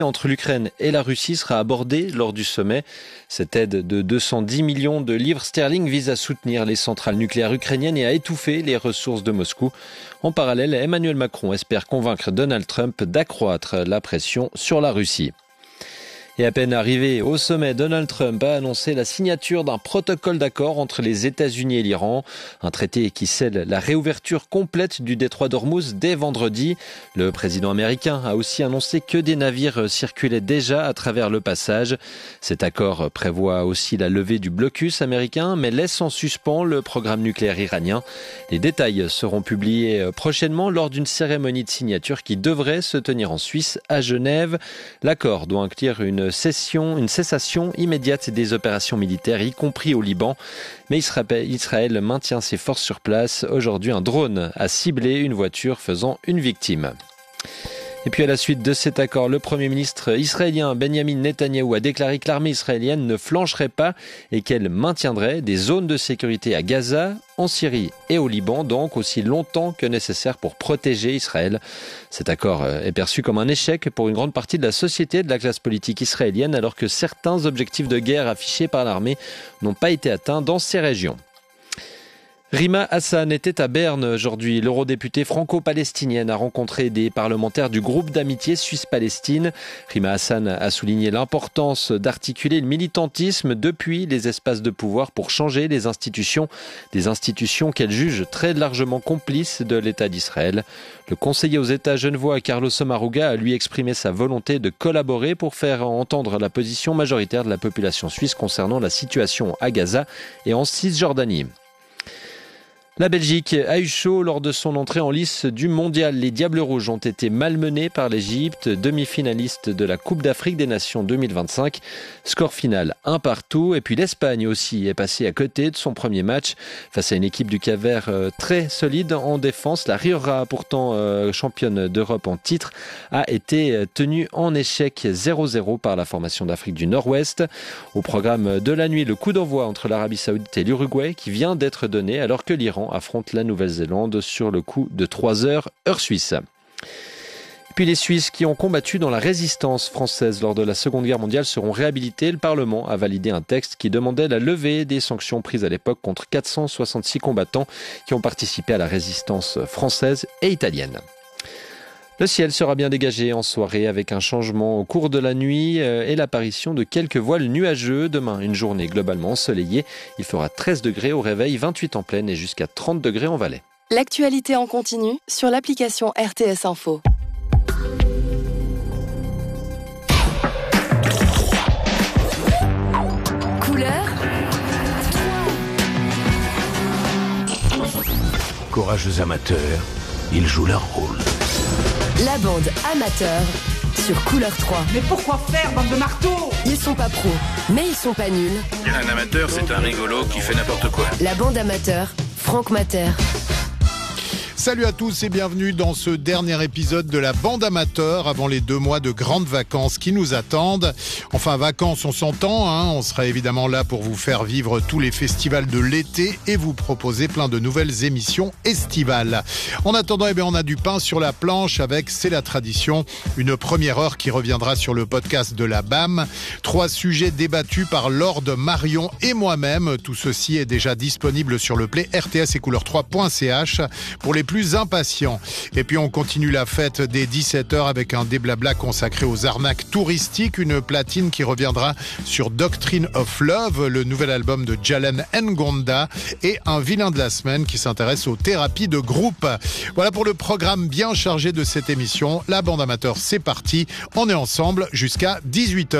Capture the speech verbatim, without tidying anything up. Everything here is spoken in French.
entre l'Ukraine et la Russie sera abordée lors du sommet. Cette aide de deux cent dix millions de livres sterling vise à soutenir les centrales nucléaires ukrainiennes et à étouffer les ressources de Moscou. En parallèle, Emmanuel Macron espère convaincre Donald Trump d'accroître la pression sur la Russie. Et à peine arrivé au sommet, Donald Trump a annoncé la signature d'un protocole d'accord entre les États-Unis et l'Iran. Un traité qui scelle la réouverture complète du détroit d'Ormuz dès vendredi. Le président américain a aussi annoncé que des navires circulaient déjà à travers le passage. Cet accord prévoit aussi la levée du blocus américain, mais laisse en suspens le programme nucléaire iranien. Les détails seront publiés prochainement lors d'une cérémonie de signature qui devrait se tenir en Suisse, à Genève. L'accord doit inclure une Cession, une cessation immédiate des opérations militaires, y compris au Liban. Mais Israël maintient ses forces sur place. Aujourd'hui, un drone a ciblé une voiture faisant une victime. Et puis à la suite de cet accord, le Premier ministre israélien Benjamin Netanyahou a déclaré que l'armée israélienne ne flancherait pas et qu'elle maintiendrait des zones de sécurité à Gaza, en Syrie et au Liban, donc aussi longtemps que nécessaire pour protéger Israël. Cet accord est perçu comme un échec pour une grande partie de la société et de la classe politique israélienne, alors que certains objectifs de guerre affichés par l'armée n'ont pas été atteints dans ces régions. Rima Hassan était à Berne aujourd'hui. L'eurodéputée franco-palestinienne a rencontré des parlementaires du groupe d'amitié Suisse-Palestine. Rima Hassan a souligné l'importance d'articuler le militantisme depuis les espaces de pouvoir pour changer les institutions, des institutions qu'elle juge très largement complices de l'État d'Israël. Le conseiller aux États genevois Carlos Sommaruga a lui exprimé sa volonté de collaborer pour faire entendre la position majoritaire de la population suisse concernant la situation à Gaza et en Cisjordanie. La Belgique a eu chaud lors de son entrée en lice du mondial. Les Diables Rouges ont été malmenés par l'Égypte, demi-finaliste de la Coupe d'Afrique des Nations deux mille vingt-cinq. Score final un partout. Et puis l'Espagne aussi est passée à côté de son premier match face à une équipe du Cap-Vert très solide en défense. La Rioja, pourtant championne d'Europe en titre, a été tenue en échec zéro zéro par la formation d'Afrique du Nord-Ouest. Au programme de la nuit, le coup d'envoi entre l'Arabie Saoudite et l'Uruguay qui vient d'être donné alors que l'Iran affronte la Nouvelle-Zélande sur le coup de trois heures, heure suisse. Et puis les Suisses qui ont combattu dans la résistance française lors de la Seconde Guerre mondiale seront réhabilités. Le Parlement a validé un texte qui demandait la levée des sanctions prises à l'époque contre quatre cent soixante-six combattants qui ont participé à la résistance française et italienne. Le ciel sera bien dégagé en soirée avec un changement au cours de la nuit et l'apparition de quelques voiles nuageux. Demain, une journée globalement ensoleillée. Il fera treize degrés au réveil, vingt-huit en plaine et jusqu'à trente degrés en Valais. L'actualité en continu sur l'application R T S Info. Couleur. Courageux amateurs, ils jouent leur rôle. La bande amateur sur Couleur trois. Mais pourquoi faire, bande de marteaux ? Ils sont pas pros, mais ils sont pas nuls. Un amateur, c'est un rigolo qui fait n'importe quoi. La bande amateur, Franck Mater. Salut à tous et bienvenue dans ce dernier épisode de la bande amateur avant les deux mois de grandes vacances qui nous attendent. Enfin, vacances, on s'entend, hein. On sera évidemment là pour vous faire vivre tous les festivals de l'été et vous proposer plein de nouvelles émissions estivales. En attendant, eh bien, on a du pain sur la planche avec C'est la tradition, une première heure qui reviendra sur le podcast de la B A M. Trois sujets débattus par Lord, Marion et moi-même. Tout ceci est déjà disponible sur le play R T S et couleur trois point c h pour les plus impatients. Et puis on continue la fête des dix-sept heures avec un déblabla consacré aux arnaques touristiques, une platine qui reviendra sur Doctrine of Love, le nouvel album de Jalen Ngonda, et un vilain de la semaine qui s'intéresse aux thérapies de groupe. Voilà pour le programme bien chargé de cette émission. La bande amateur, c'est parti. On est ensemble jusqu'à dix-huit heures.